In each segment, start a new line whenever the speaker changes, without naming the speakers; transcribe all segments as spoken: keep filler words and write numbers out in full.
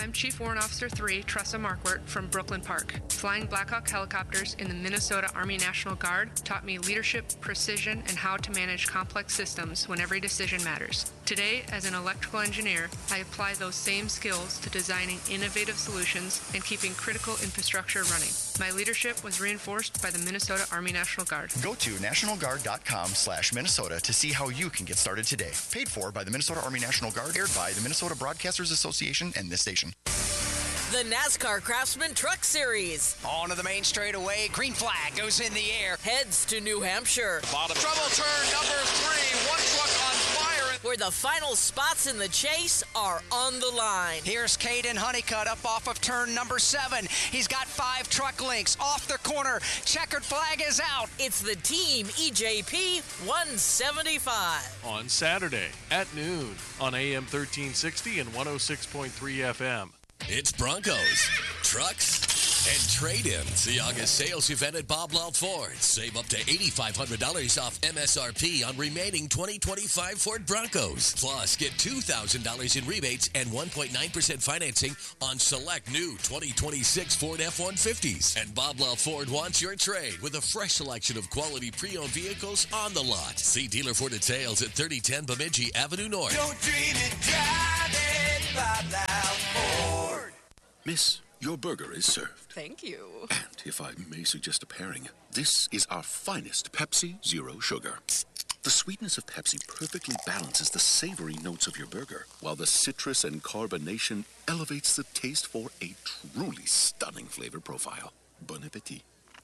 I'm Chief Warrant Officer three, Tressa Markwart from Brooklyn Park. Flying Black Hawk helicopters in the Minnesota Army National Guard taught me leadership, precision, and how to manage complex systems when every decision matters. Today, as an electrical engineer, I apply those same skills to designing innovative solutions and keeping critical infrastructure running. My leadership was reinforced by the Minnesota Army National Guard.
Go to nationalguard.com slash Minnesota to see how you can get started today. Paid for by the Minnesota Army National Guard, aired by the Minnesota Broadcasters Association and this station.
The NASCAR Craftsman Truck Series.
On to the main straightaway. Green flag goes in the air.
Heads to New Hampshire.
Bottom. Trouble turn number three. One truck on fire.
Where the final spots in the chase are on the line.
Here's Caden Honeycutt up off of turn number seven. He's got five truck links off the corner. Checkered flag is out.
It's the Team E J P one seventy-five.
On Saturday at noon on A M thirteen sixty and one oh six point three F M.
It's Broncos, trucks, and trade-ins. The August sales event at Bob Lalt Ford. Save up to eight thousand five hundred dollars off M S R P on remaining twenty twenty-five Ford Broncos. Plus, get two thousand dollars in rebates and one point nine percent financing on select new twenty twenty-six Ford F one fifties. And Bob Lalt Ford wants your trade with a fresh selection of quality pre-owned vehicles on the lot. See dealer for details at thirty ten Bemidji Avenue North.
Don't dream it, drive it, Bob Lalt Ford.
Miss, your burger is served.
Thank you.
And if I may suggest a pairing, this is our finest Pepsi Zero Sugar. The sweetness of Pepsi perfectly balances the savory notes of your burger, while the citrus and carbonation elevates the taste for a truly stunning flavor profile. Bon appetit.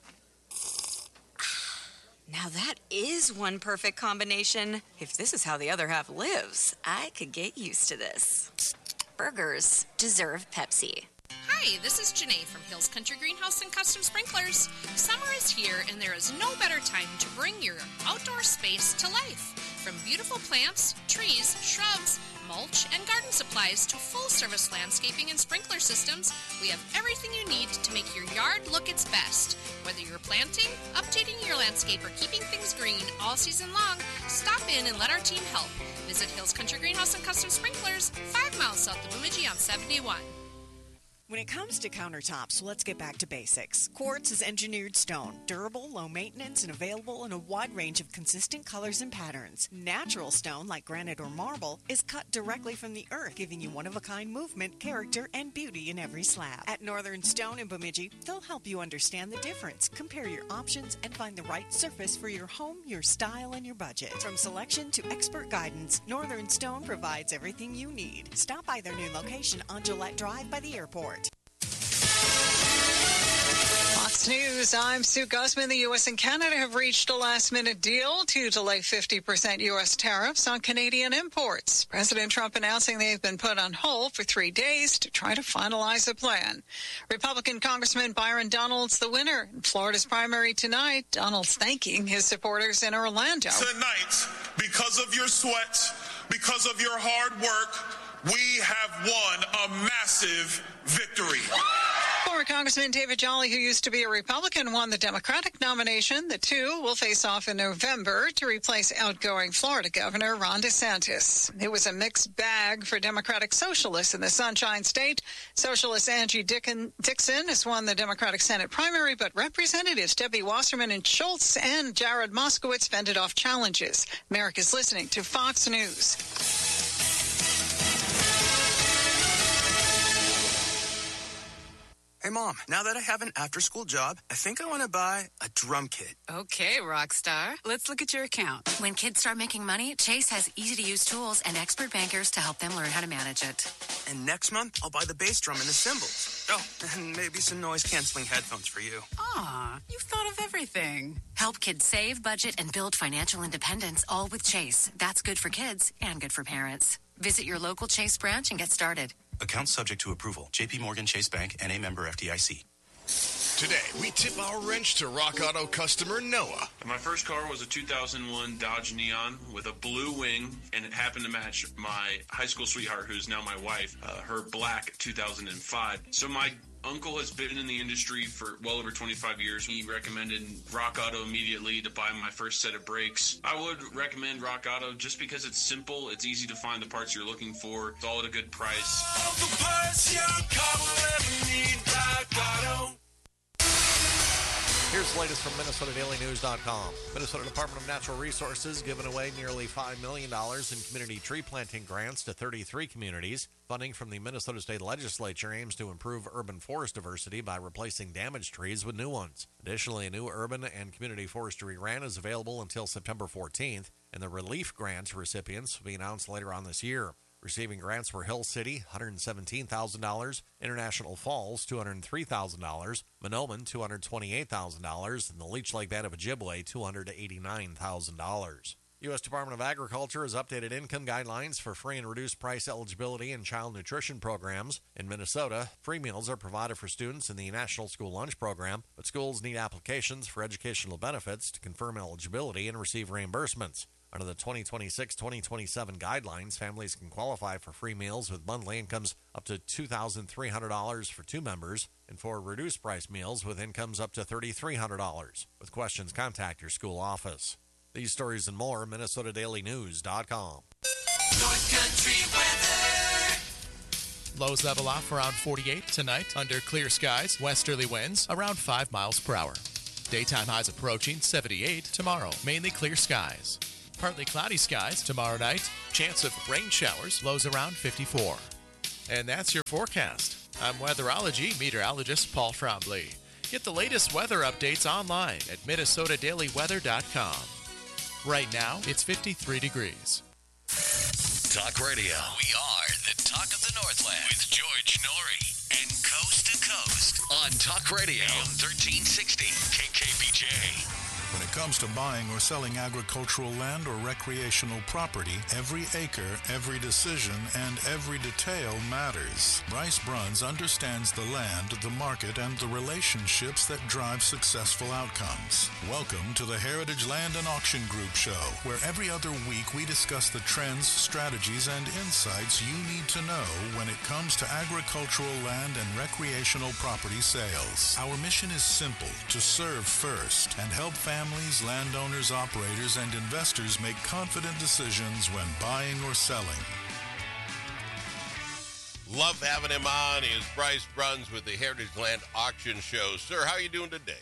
Now that is one perfect combination. If this is how the other half lives, I could get used to this. Burgers deserve Pepsi.
Hi, this is Janae from Hills Country Greenhouse and Custom Sprinklers. Summer is here, and there is no better time to bring your outdoor space to life. From beautiful plants, trees, shrubs, mulch, and garden supplies to full-service landscaping and sprinkler systems, we have everything you need to make your yard look its best. Whether you're planting, updating your landscape, or keeping things green all season long, stop in and let our team help. Visit Hills Country Greenhouse and Custom Sprinklers, five miles south of Bemidji on seventy-one.
When it comes to countertops, let's get back to basics. Quartz is engineered stone, durable, low maintenance, and available in a wide range of consistent colors and patterns. Natural stone, like granite or marble, is cut directly from the earth, giving you one-of-a-kind movement, character, and beauty in every slab. At Northern Stone in Bemidji, they'll help you understand the difference, compare your options, and find the right surface for your home, your style, and your budget. From selection to expert guidance, Northern Stone provides everything you need. Stop by their new location on Gillette Drive by the airport.
Fox News, I'm Sue Guzman. The U S and Canada have reached a last-minute deal to delay fifty percent U S tariffs on Canadian imports. President Trump announcing they've been put on hold for three days to try to finalize a plan. Republican Congressman Byron Donalds the winner in Florida's primary tonight. Donalds thanking his supporters in Orlando.
Tonight, because of your sweat, because of your hard work, we have won a massive victory.
Former Congressman David Jolly, who used to be a Republican, won the Democratic nomination. The two will face off in November to replace outgoing Florida Governor Ron DeSantis. It was a mixed bag for Democratic Socialists in the Sunshine State. Socialist Angie Dixon has won the Democratic Senate primary, but Representatives Debbie Wasserman and Schultz and Jared Moskowitz fended off challenges. America's listening to Fox News.
Hey, Mom, now that I have an after-school job, I think I want to buy a drum kit.
Okay, Rockstar. Let's look at your account. When kids start making money, Chase has easy-to-use tools and expert bankers to help them learn how to manage it.
And next month, I'll buy the bass drum and the cymbals. Oh, and maybe some noise-canceling headphones for you.
Aw, you've thought of everything. Help kids save, budget, and build financial independence, all with Chase. That's good for kids and good for parents. Visit your local Chase branch and get started.
Account subject to approval. J P Morgan Chase Bank, N A member F D I C.
Today, we tip our wrench to Rock Auto customer Noah.
My first car was a two thousand one Dodge Neon with a blue wing, and it happened to match my high school sweetheart, who's now my wife, uh, her black two thousand five. So my Uncle has been in the industry for well over twenty-five years. He recommended Rock Auto immediately to buy my first set of brakes. I would recommend Rock Auto just because it's simple, it's easy to find the parts you're looking for, it's all at a good price.
All the parts your car will ever need, Rock Auto.
Here's the latest from Minnesota Daily News dot com. Minnesota Department of Natural Resources giving away nearly five million dollars in community tree planting grants to thirty-three communities. Funding from the Minnesota State Legislature aims to improve urban forest diversity by replacing damaged trees with new ones. Additionally, a new urban and community forestry grant is available until September fourteenth, and the relief grant recipients will be announced later on this year. Receiving grants were Hill City, one hundred seventeen thousand dollars, International Falls, two hundred three thousand dollars, Mahnomen, two hundred twenty-eight thousand dollars, and the Leech Lake Band of Ojibwe, two hundred eighty-nine thousand dollars. U S Department of Agriculture has updated income guidelines for free and reduced price eligibility in child nutrition programs. In Minnesota, free meals are provided for students in the National School Lunch Program, but schools need applications for educational benefits to confirm eligibility and receive reimbursements. Under the twenty twenty-six twenty twenty-seven guidelines, families can qualify for free meals with monthly incomes up to two thousand three hundred dollars for two members and for reduced price meals with incomes up to three thousand three hundred dollars. With questions, contact your school office. These stories and more, Minnesota Daily News dot com.
North Country weather.
Lows level off around forty-eight tonight under clear skies. Westerly winds around five miles per hour. Daytime highs approaching seventy-eight tomorrow. Mainly clear skies. Partly cloudy skies tomorrow night. Chance of rain showers. Lows around fifty-four. And that's your forecast. I'm weatherology meteorologist Paul Trombley. Get the latest weather updates online at Minnesota Daily Weather dot com. Right now, it's fifty-three degrees.
Talk Radio. We are the talk of the Northland with George Norrie and Coast to Coast on Talk Radio A M thirteen sixty K K B J.
When it comes to buying or selling agricultural land or recreational property, every acre, every decision, and every detail matters. Bryce Bruns understands the land, the market, and the relationships that drive successful outcomes. Welcome to the Heritage Land and Auction Group Show, where every other week we discuss the trends, strategies, and insights you need to know when it comes to agricultural land and recreational property sales. Our mission is simple: to serve first and help families Families, landowners, operators, and investors make confident decisions when buying or selling.
Love having him on. Is Bryce Bruns with the Heritage Land Auction Show. Sir, how are you doing today?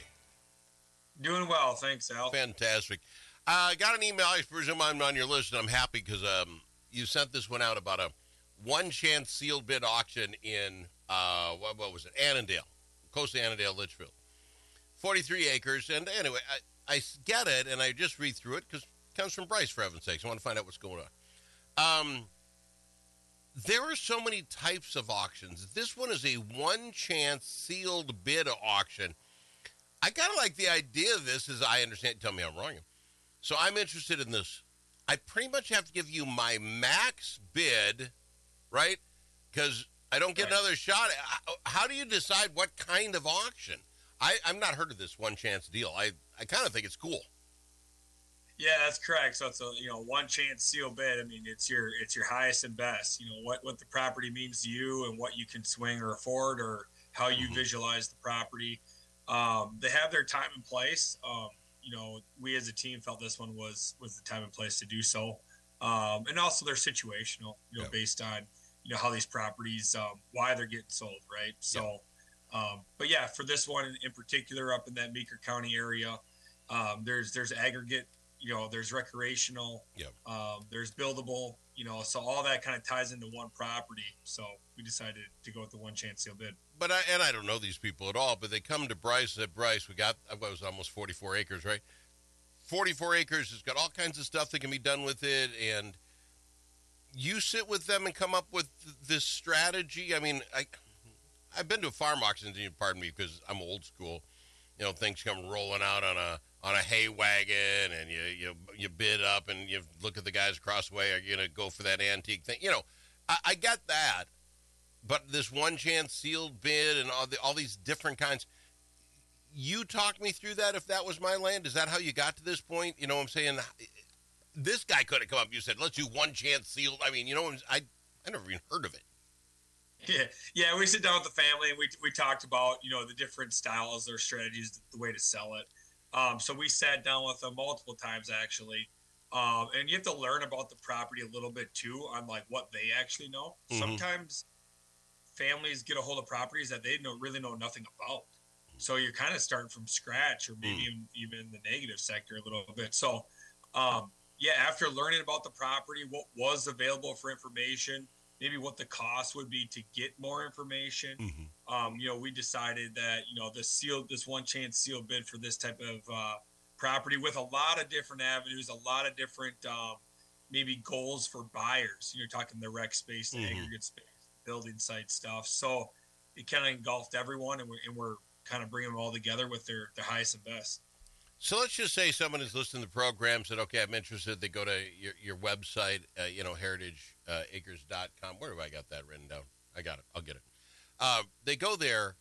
Doing well, thanks, Al.
Fantastic. I uh, got an email. I presume I'm on your list, and I'm happy because um, you sent this one out about a one-chance sealed bid auction in, uh, what, what was it, Annandale, coast of Annandale, Litchfield. forty-three acres, and anyway, I, I get it, and I just read through it because it comes from Bryce, for heaven's sakes. I want to find out what's going on. Um, there are so many types of auctions. This one is a one-chance sealed bid auction. I kind of like the idea of this, as I understand. Tell me I'm wrong. So I'm interested in this. I pretty much have to give you my max bid, right? Because I don't get right. another shot. How, how do you decide what kind of auction? I, I've not heard of this one-chance deal. I, I kind of think it's cool.
Yeah, that's correct. So it's a you know one chance seal bid. I mean, it's your it's your highest and best. You know what what the property means to you and what you can swing or afford or how you mm-hmm. visualize the property. Um, they have their time and place. Um, you know, we as a team felt this one was was the time and place to do so, um, and also they're situational. You know, yeah. based on you know how these properties, um, why they're getting sold, right? So. Yeah. Um, but yeah, for this one in, in particular, up in that Meeker County area, um, there's there's aggregate, you know, there's recreational,
yep.
um, there's buildable, you know, so all that kind of ties into one property. So we decided to go with the one chance seal bid.
But I, and I don't know these people at all, but they come to Bryce. Said Bryce, we got what was almost forty-four acres, right? forty-four acres. It's got all kinds of stuff that can be done with it, and you sit with them and come up with this strategy. I mean, I. I've been to farm auctions, and you pardon me because I'm old school. You know, things come rolling out on a on a hay wagon, and you you you bid up, and you look at the guys across the way. Are you gonna go for that antique thing? You know, I, I get that, but this one chance sealed bid and all the all these different kinds. You talk me through that. If that was my land, is that how you got to this point? You know what I'm saying? This guy could have come up. You said, let's do one chance sealed. I mean, you know, I I never even heard of it.
Yeah, yeah. We sit down with the family and we we talked about you know the different styles or strategies, the way to sell it. Um, so we sat down with them multiple times actually, um, and you have to learn about the property a little bit too on like what they actually know.
Mhm.
Sometimes families get a hold of properties that they know really know nothing about. So you're kind of starting from scratch, or maybe even, even the negative sector a little bit. So, um, yeah, after learning about the property, what was available for information, maybe what the cost would be to get more information,
Mm-hmm.
um, you know, we decided that you know the sealed, this one chance seal bid for this type of uh, property with a lot of different avenues, a lot of different um, maybe goals for buyers. You're talking the rec space, the
Mhm.
aggregate space, building site stuff. So it kind of engulfed everyone, and we're, and we're kind of bringing them all together with their, their highest and best.
So let's just say someone is listening to the program, said, okay, I'm interested. They go to your, your website, uh, you know, heritage acres dot com. Where have I got that written down? I got it. I'll get it. Uh, they go there,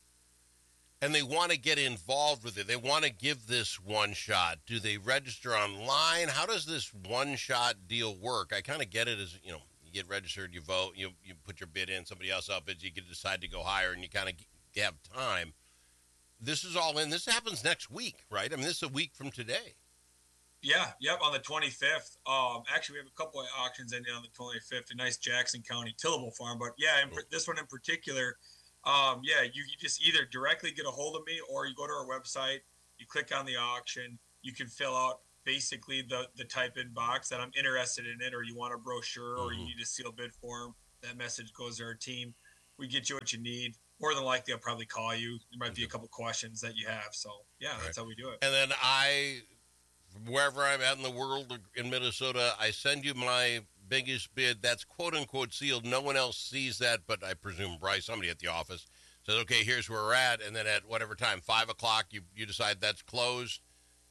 and they want to get involved with it. They want to give this one shot. Do they register online? How does this one-shot deal work? I kind of get it as, you know, you get registered, you vote, you, you put your bid in, somebody else outbids, you can decide to go higher, and you kind of have time. This is all in. This happens next week, right? I mean, this is a week from today.
Yeah, yep, on the twenty-fifth. Um, actually, we have a couple of auctions ending on the twenty-fifth. A nice Jackson County tillable farm, but yeah, in, this one in particular, um, yeah, you, you just either directly get a hold of me, or you go to our website, you click on the auction, you can fill out basically the the type in box that I'm interested in it, or you want a brochure, or you need a sealed bid form. That message goes to our team. We get you what you need. More than likely, I'll probably call you. There might be a couple questions that you have. So, yeah, that's how we do it.
And then I, wherever I'm at in the world in Minnesota, I send you my biggest bid. That's quote-unquote sealed. No one else sees that, but I presume Bryce, somebody at the office, says, okay, here's where we're at. And then at whatever time, five o'clock, you, you decide that's closed.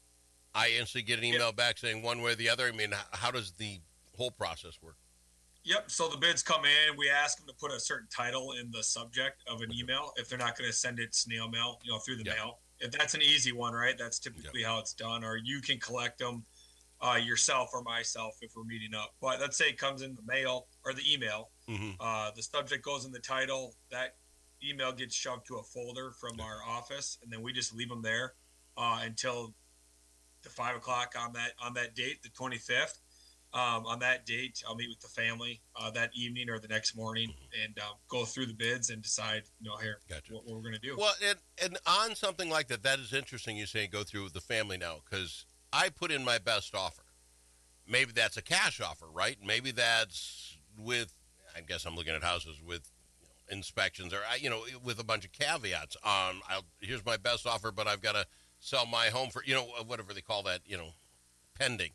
I instantly get an email yep. back saying one way or the other. I mean, how does the whole process work?
Yep. So the bids come in. We ask them to put a certain title in the subject of an email if they're not going to send it snail mail, you know, through the yep. mail. If that's an easy one, right? That's typically yep. how it's done. Or you can collect them uh, yourself or myself if we're meeting up. But let's say it comes in the mail or the email.
Mm-hmm.
Uh, the subject goes in the title. That email gets shoved to a folder from yep. our office, and then we just leave them there uh, until the five o'clock on that on that date, the twenty-fifth. Um, on that date, I'll meet with the family uh, that evening or the next morning and uh, go through the bids and decide, you know, here,
gotcha.
what, what we're going to do.
Well, and, and on something like that, that is interesting you say go through with the family now, because I put in my best offer. Maybe that's a cash offer, right? Maybe that's with, I guess I'm looking at houses with you know, inspections or, you know, with a bunch of caveats. Um, I'll, here's my best offer, but I've got to sell my home for, you know, whatever they call that, you know, pending.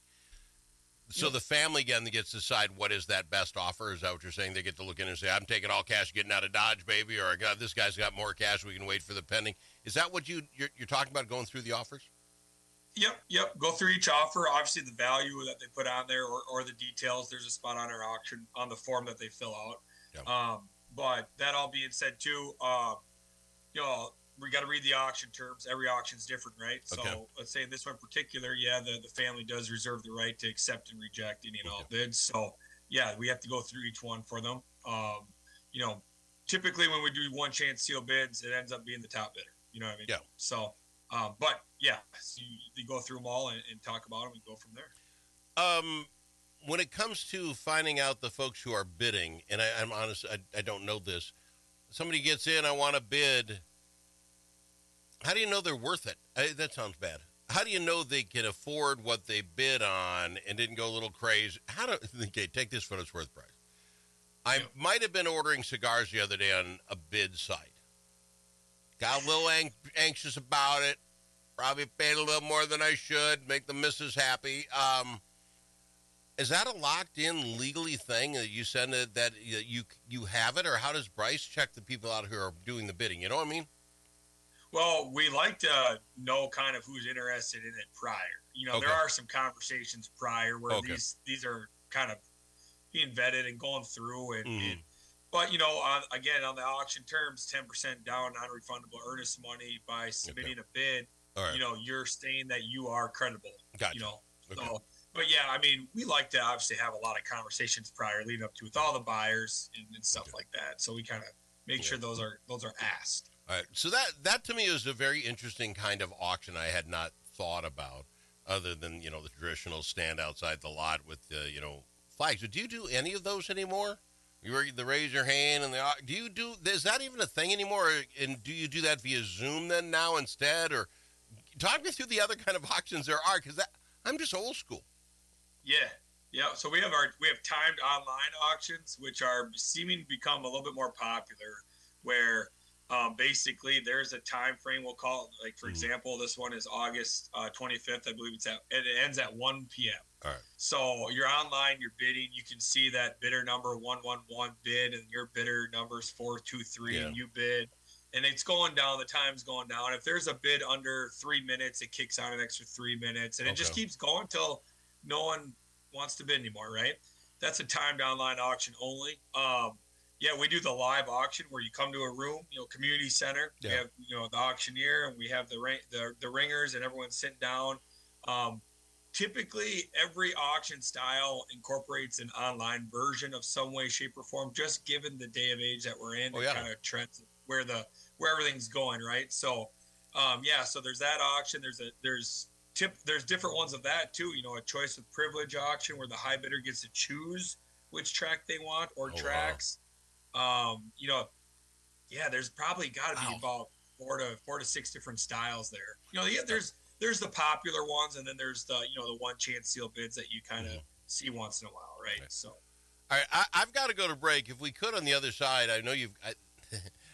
So the family, again, gets to decide what is that best offer. Is that what you're saying? They get to look in and say, I'm taking all cash, getting out of Dodge, baby, or God, this guy's got more cash, we can wait for the pending. Is that what you, you're, you're talking about, going through the offers?
Yep, yep. Go through each offer. Obviously, the value that they put on there or, or the details. There's a spot on our auction on the form that they fill out.
Yep.
Um, but that all being said, too, uh, you know, we got to read the auction terms. Every auction's different, right? So
okay.
let's say in this one in particular, yeah, the, the family does reserve the right to accept and reject any and all okay. bids. So, yeah, we have to go through each one for them. Um, you know, typically when we do one chance seal bids, it ends up being the top bidder. You know what I mean?
Yeah.
So, um, but, yeah, so you, you go through them all and, and talk about them and go from there.
Um, when it comes to finding out the folks who are bidding, and I, I'm honest, I, I don't know this. Somebody gets in, I want to bid. How do you know they're worth it? I, that sounds bad. How do you know they can afford what they bid on and didn't go a little crazy? How do okay, take this for what it's worth, Bryce. I yeah. might have been ordering cigars the other day on a bid site. Got a little ang- anxious about it. Probably paid a little more than I should. Make the missus happy. Um, is that a locked-in legally thing that you send it that you you have it, or how does Bryce check the people out who are doing the bidding? You know what I mean?
Well, we like to know kind of who's interested in it prior. You know, okay. there are some conversations prior where okay. these these are kind of being vetted and going through. And,
mm-hmm.
and but, you know, on, again, on the auction terms, ten percent down non-refundable earnest money by submitting okay. a bid,
right.
you know, you're saying that you are credible.
Gotcha.
You know,
okay.
so, but, yeah, I mean, we like to obviously have a lot of conversations prior leading up to with all the buyers and, and stuff okay. like that. So we kind of make sure those are those are asked.
All right. So that that to me is a very interesting kind of auction I had not thought about, other than, you know, the traditional stand outside the lot with the, you know, flags. But do you do any of those anymore? You were the raise your hand and the do you do is that even a thing anymore? And do you do that via Zoom then now instead? Or talk me through the other kind of auctions there are, because I'm just old school.
Yeah, yeah. So we have our we have timed online auctions, which are seeming to become a little bit more popular, where um, basically there's a time frame. We'll call it, like for mm-hmm. example, this one is August uh, twenty-fifth, I believe it's at, and it ends at one p.m.
All right.
So you're online, you're bidding. You can see that bidder number one one one bid, and your bidder number's four two three,
yeah.
and you bid. And it's going down. The time's going down. If there's a bid under three minutes, it kicks on an extra three minutes, and okay. it just keeps going until no one wants to bid anymore. Right? That's a timed online auction only. Um, yeah, we do the live auction where you come to a room, you know, community center. Yeah. We have, you know, the auctioneer, and we have the the the ringers, and everyone's sitting down. Um, Typically, every auction style incorporates an online version of some way, shape, or form, just given the day of age that we're in,
oh,
and
yeah.
kind of trends where the where everything's going, right? So, um, yeah, so there's that auction. There's a there's tip there's different ones of that too. You know, a choice of privilege auction where the high bidder gets to choose which track they want or oh, tracks. Wow. Um, you know, yeah, there's probably got to be wow. about four to four to six different styles there. You know, yeah, there's. There's the popular ones, and then there's the, you know, the one chance seal bids that you kind of mm-hmm. see once in a while, right? right. So,
all right, I, I've got to go to break. If we could, on the other side, I know you've, I,